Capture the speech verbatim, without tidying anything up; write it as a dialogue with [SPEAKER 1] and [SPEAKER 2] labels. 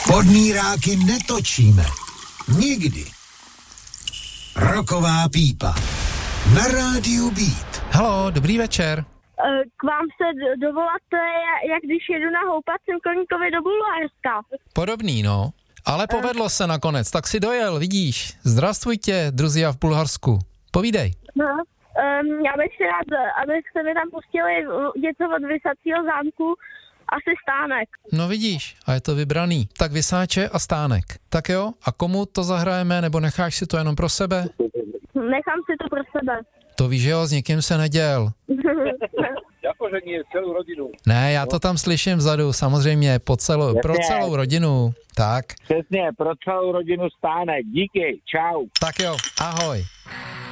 [SPEAKER 1] Podmíráky netočíme. Nikdy. Roková pípa. Na rádiu Beat.
[SPEAKER 2] Haló, dobrý večer.
[SPEAKER 3] K vám se dovolat, jak když jedu na houpacím koníkovi do Bulharska.
[SPEAKER 2] Podobný, no. Ale povedlo se nakonec, tak si dojel, vidíš. Zdravstvujte, druzia v Bulharsku. Povídej.
[SPEAKER 3] No, um, já bych si rád, abyste mi tam pustili něco od Vysacího zámku, asi Stánek.
[SPEAKER 2] No vidíš, a je to vybraný. Tak Vysáče a Stánek. Tak jo, a komu to zahrajeme, nebo necháš si to jenom pro sebe?
[SPEAKER 3] Nechám si to pro sebe.
[SPEAKER 2] To víš, že jo, s někým se neděl.
[SPEAKER 4] Jakože nie, celou rodinu.
[SPEAKER 2] Ne, já to tam slyším vzadu, samozřejmě, po celou, pro celou rodinu. Tak.
[SPEAKER 4] Přesně, pro celou rodinu Stánek. Díky, čau.
[SPEAKER 2] Tak jo, ahoj.